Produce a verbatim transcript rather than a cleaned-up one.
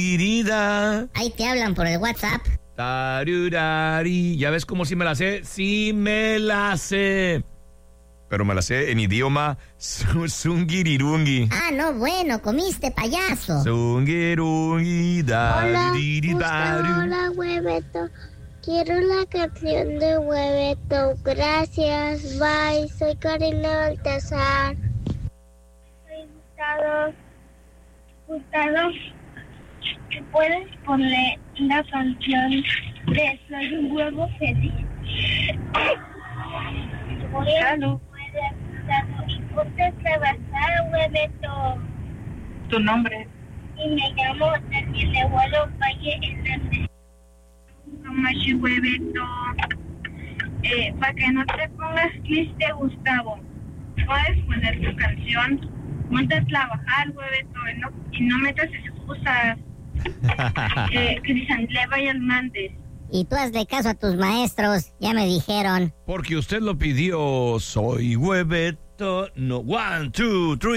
Dirida. Ahí te hablan por el WhatsApp. Tarurari. ¿Ya ves cómo sí me la sé? Sí me la sé. Pero me la sé en idioma Zungirirungi. Ah, no, bueno, comiste, payaso. Zungirungi. Hola, Gustavo, hola, Hueveto. Quiero la canción de Hueveto. Gracias, bye. Soy Karina Baltasar. Soy Gustavo. Gustavo, ¿te puedes poner la canción de Soy un huevo feliz? Voy a Gustavo, y ponte a trabajar, Hueveto. ¿Tu nombre? Y me llamo Daniel Abuelo Valle Hernández. Machi Hueveto. Eh, para que no te pongas triste, Gustavo, puedes poner tu canción. Ponte a trabajar, Hueveto, y no, y no metas excusas. eh, Crisantle Valle Hernández. Y tú hazle caso a tus maestros, ya me dijeron. Porque usted lo pidió. Soy Hueveto. No, one, two, three.